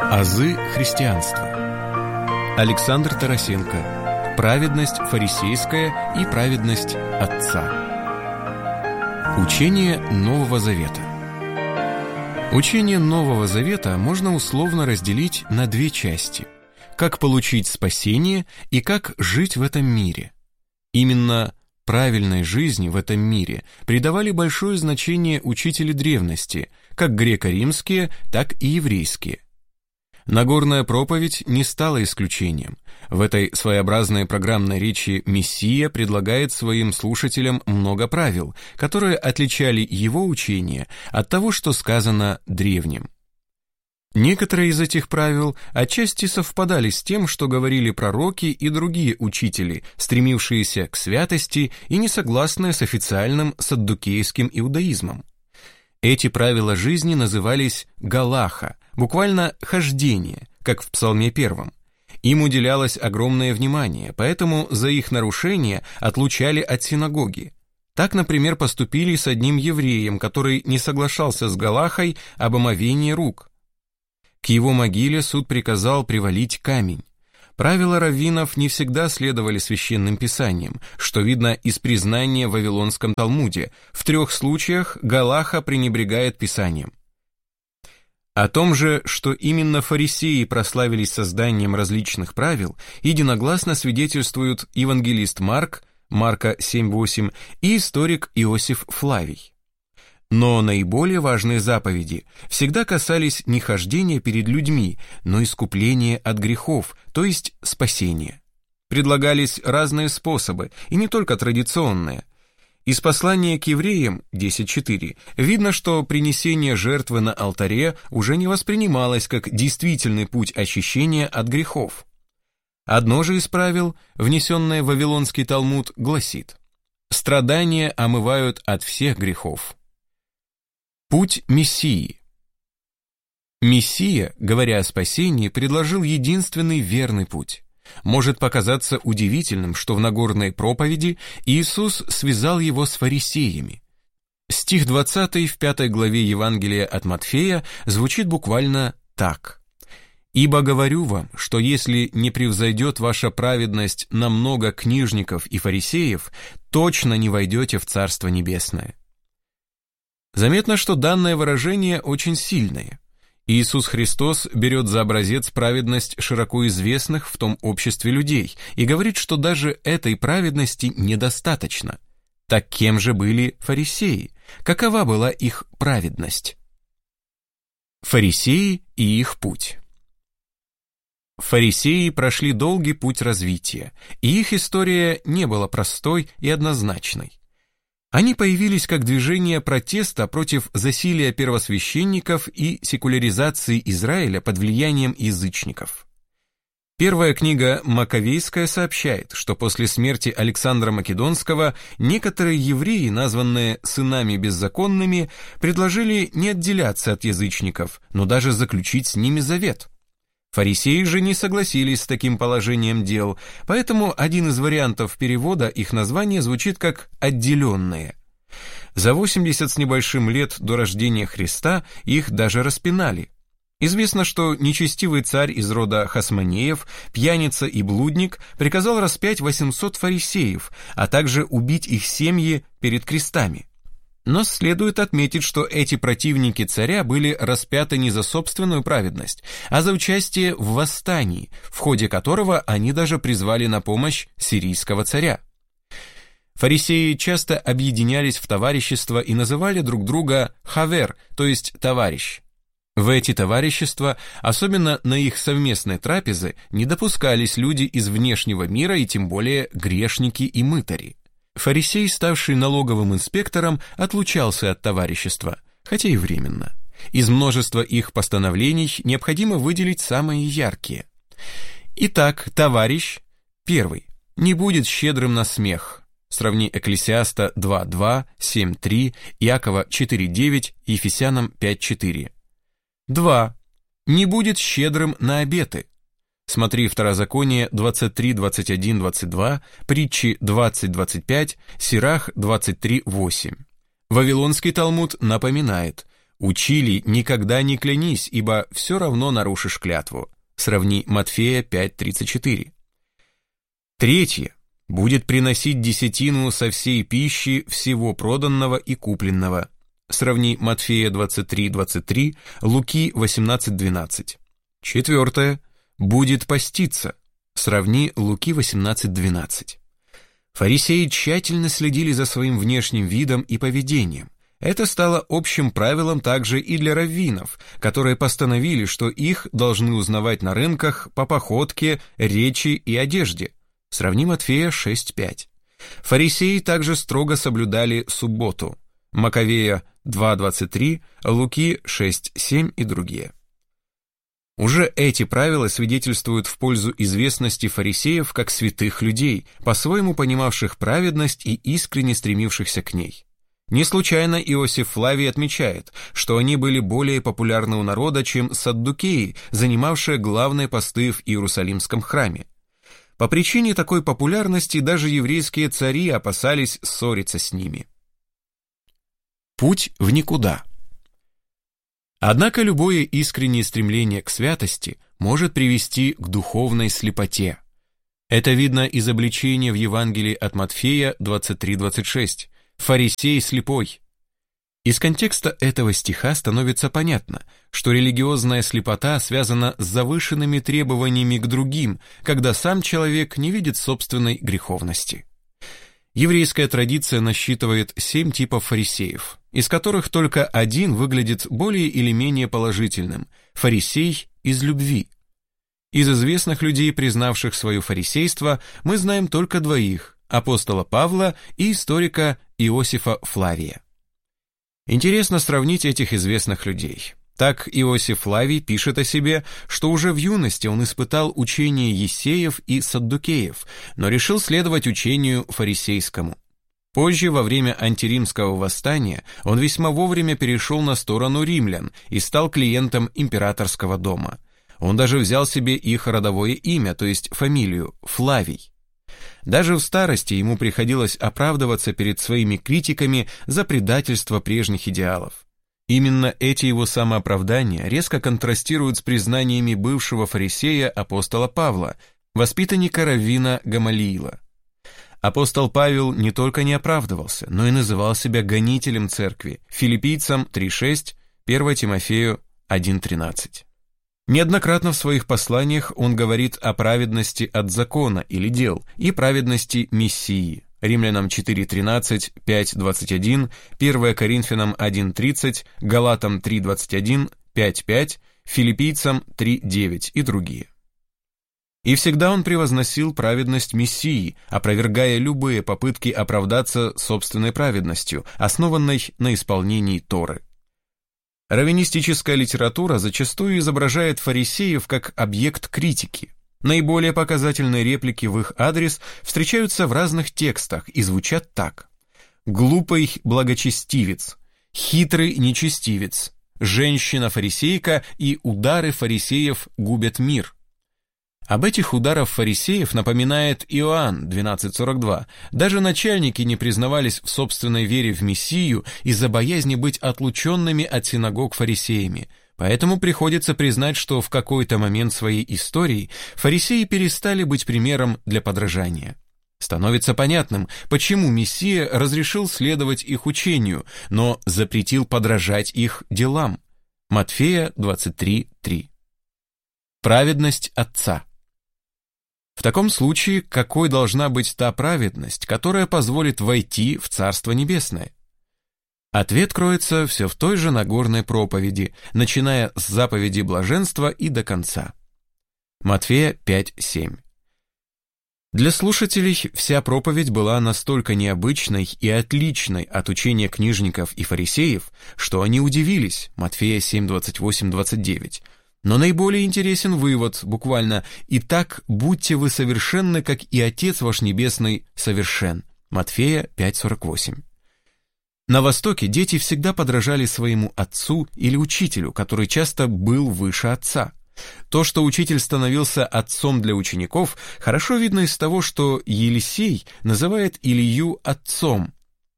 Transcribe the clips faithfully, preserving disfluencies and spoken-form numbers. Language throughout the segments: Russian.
Азы христианства. Александр Тарасенко. Праведность фарисейская и праведность Отца. Учение Нового Завета. Учение Нового Завета можно условно разделить на две части: как получить спасение и как жить в этом мире. Именно правильной жизни в этом мире придавали большое значение учители древности, как греко-римские, так и еврейские. Нагорная проповедь не стала исключением. В этой своеобразной программной речи Мессия предлагает своим слушателям много правил, которые отличали его учение от того, что сказано древним. Некоторые из этих правил отчасти совпадали с тем, что говорили пророки и другие учители, стремившиеся к святости и не согласные с официальным саддукейским иудаизмом. Эти правила жизни назывались галаха, буквально хождение, как в Псалме первом. Им уделялось огромное внимание, поэтому за их нарушение отлучали от синагоги. Так, например, поступили с одним евреем, который не соглашался с галахой об омовении рук. К его могиле суд приказал привалить камень. Правила раввинов не всегда следовали священным писаниям, что видно из признания в Вавилонском Талмуде. В трех случаях галаха пренебрегает писанием. О том же, что именно фарисеи прославились созданием различных правил, единогласно свидетельствуют евангелист Марк, Марка семь восемь, и историк Иосиф Флавий. Но наиболее важные заповеди всегда касались не хождения перед людьми, но искупления от грехов, то есть спасения. Предлагались разные способы, и не только традиционные. Из послания к евреям десять четыре видно, что принесение жертвы на алтаре уже не воспринималось как действительный путь очищения от грехов. Одно же из правил, внесенное в Вавилонский Талмуд, гласит: «Страдания омывают от всех грехов». Путь Мессии. Мессия, говоря о спасении, предложил единственный верный путь. Может показаться удивительным, что в Нагорной проповеди Иисус связал его с фарисеями. Стих двадцатый в пятой главе Евангелия от Матфея звучит буквально так: «Ибо говорю вам, что если не превзойдет ваша праведность на много книжников и фарисеев, точно не войдете в Царство Небесное». Заметно, что данное выражение очень сильное. Иисус Христос берет за образец праведность широко известных в том обществе людей и говорит, что даже этой праведности недостаточно. Так кем же были фарисеи? Какова была их праведность? Фарисеи и их путь. Фарисеи прошли долгий путь развития, и их история не была простой и однозначной. Они появились как движение протеста против засилия первосвященников и секуляризации Израиля под влиянием язычников. Первая книга Маковейская сообщает, что после смерти Александра Македонского некоторые евреи, названные сынами беззаконными, предложили не отделяться от язычников, но даже заключить с ними завет. Фарисеи же не согласились с таким положением дел, поэтому один из вариантов перевода их названия звучит как «отделенные». За восемьдесят с небольшим лет до рождения Христа их даже распинали. Известно, что нечестивый царь из рода Хасмонеев, пьяница и блудник, приказал распять восемьсот фарисеев, а также убить их семьи перед крестами. Но следует отметить, что эти противники царя были распяты не за собственную праведность, а за участие в восстании, в ходе которого они даже призвали на помощь сирийского царя. Фарисеи часто объединялись в товарищества и называли друг друга «хавер», то есть «товарищ». В эти товарищества, особенно на их совместные трапезы, не допускались люди из внешнего мира и тем более грешники и мытари. Фарисей, ставший налоговым инспектором, отлучался от товарищества, хотя и временно. Из множества их постановлений необходимо выделить самые яркие. Итак, товарищ, первый, не будет щедрым на смех. Сравни Экклесиаста два два, семь три, Иакова четыре девять, Ефесянам пять четыре. Два. Не будет щедрым на обеты. Смотри Второзаконие двадцать три двадцать один двадцать два, Притчи двадцать двадцать пять, Сирах двадцать три восемь. Вавилонский Талмуд напоминает: Учили: никогда не клянись, ибо все равно нарушишь клятву. Сравни Матфея пять тридцать четыре. Третье. Будет приносить десятину со всей пищи всего проданного и купленного. Сравни Матфея двадцать три двадцать три, Луки восемнадцать двенадцать. Четвертое. Будет поститься. Сравни Луки восемнадцать двенадцать. Фарисеи тщательно следили за своим внешним видом и поведением. Это стало общим правилом также и для раввинов, которые постановили, что их должны узнавать на рынках по походке, речи и одежде. Сравни Матфея шесть пять. Фарисеи также строго соблюдали субботу. Маковея два двадцать три, Луки шесть семь и другие. Уже эти правила свидетельствуют в пользу известности фарисеев как святых людей, по-своему понимавших праведность и искренне стремившихся к ней. Не случайно Иосиф Флавий отмечает, что они были более популярны у народа, чем саддукеи, занимавшие главные посты в Иерусалимском храме. По причине такой популярности даже еврейские цари опасались ссориться с ними. Путь в никуда. Однако любое искреннее стремление к святости может привести к духовной слепоте. Это видно из обличения в Евангелии от Матфея двадцать три двадцать шесть. «Фарисей слепой». Из контекста этого стиха становится понятно, что религиозная слепота связана с завышенными требованиями к другим, когда сам человек не видит собственной греховности. Еврейская традиция насчитывает семь типов фарисеев, из которых только один выглядит более или менее положительным – фарисей из любви. Из известных людей, признавших свое фарисейство, мы знаем только двоих – апостола Павла и историка Иосифа Флавия. Интересно сравнить этих известных людей. Так Иосиф Флавий пишет о себе, что уже в юности он испытал учение ессеев и саддукеев, но решил следовать учению фарисейскому. Позже, во время антиримского восстания, он весьма вовремя перешел на сторону римлян и стал клиентом императорского дома. Он даже взял себе их родовое имя, то есть фамилию – Флавий. Даже в старости ему приходилось оправдываться перед своими критиками за предательство прежних идеалов. Именно эти его самооправдания резко контрастируют с признаниями бывшего фарисея апостола Павла, воспитанника раввина Гамалиила. Апостол Павел не только не оправдывался, но и называл себя гонителем церкви, филиппийцам три шесть, первое Тимофею один тринадцать. Неоднократно в своих посланиях он говорит о праведности от закона или дел и праведности Мессии. Римлянам четыре тринадцать, пять двадцать один, первое Коринфянам один тридцать, Галатам три двадцать один, пять пять, Филиппийцам три девять и другие. И всегда он превозносил праведность Мессии, опровергая любые попытки оправдаться собственной праведностью, основанной на исполнении Торы. Раввинистическая литература зачастую изображает фарисеев как объект критики. Наиболее показательные реплики в их адрес встречаются в разных текстах и звучат так: «Глупый благочестивец», «Хитрый нечестивец», «Женщина-фарисейка» и «Удары фарисеев губят мир». Об этих ударах фарисеев напоминает Иоанн двенадцать сорок два. Даже начальники не признавались в собственной вере в Мессию из-за боязни быть отлученными от синагог фарисеями. Поэтому приходится признать, что в какой-то момент своей истории фарисеи перестали быть примером для подражания. Становится понятным, почему Мессия разрешил следовать их учению, но запретил подражать их делам. Матфея двадцать три три. Праведность Отца. В таком случае, какой должна быть та праведность, которая позволит войти в Царство Небесное? Ответ кроется все в той же Нагорной проповеди, начиная с заповеди блаженства и до конца. Матфея пять семь. Для слушателей вся проповедь была настолько необычной и отличной от учения книжников и фарисеев, что они удивились. Матфея семь двадцать восемь двадцать девять. Но наиболее интересен вывод, буквально: «Итак, будьте вы совершенны, как и Отец ваш Небесный совершен». Матфея пять сорок восемь. На Востоке дети всегда подражали своему отцу или учителю, который часто был выше отца. То, что учитель становился отцом для учеников, хорошо видно из того, что Елисей называет Илию отцом.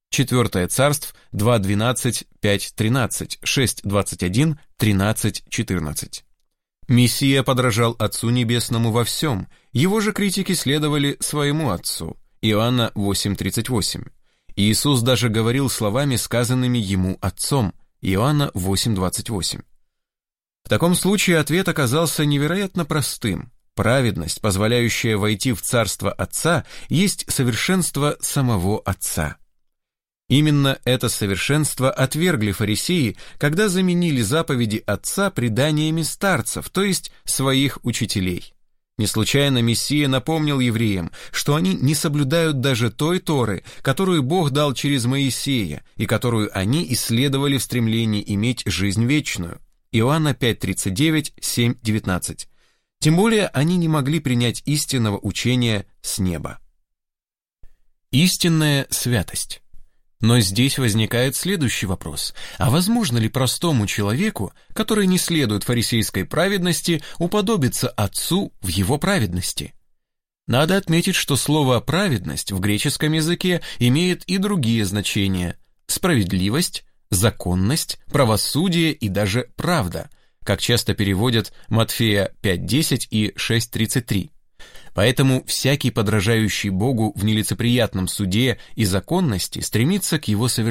четвёртое Царств два двенадцать, пять тринадцать, шесть двадцать один, тринадцать четырнадцать. Мессия подражал Отцу Небесному во всем, его же критики следовали своему Отцу. Иоанна восемь тридцать восемь. Иисус даже говорил словами, сказанными ему Отцом. Иоанна восемь двадцать восемь. В таком случае ответ оказался невероятно простым. Праведность, позволяющая войти в Царство Отца, есть совершенство самого Отца. Именно это совершенство отвергли фарисеи, когда заменили заповеди Отца преданиями старцев, то есть своих учителей. Не случайно Мессия напомнил евреям, что они не соблюдают даже той Торы, которую Бог дал через Моисея, и которую они исследовали в стремлении иметь жизнь вечную. Иоанна пять тридцать девять, семь девятнадцать. Тем более они не могли принять истинного учения с неба. Истинная святость. Но здесь возникает следующий вопрос. А возможно ли простому человеку, который не следует фарисейской праведности, уподобиться Отцу в его праведности? Надо отметить, что слово «праведность» в греческом языке имеет и другие значения – справедливость, законность, правосудие и даже правда, как часто переводят Матфея пять десять и шесть тридцать три. Поэтому всякий, подражающий Богу в нелицеприятном суде и законности, стремится к его совершенству.